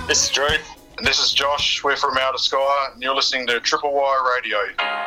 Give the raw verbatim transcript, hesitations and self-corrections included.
This is Drew. And this is Josh. We're from Outer Sky, and you're listening to Triple Y Radio.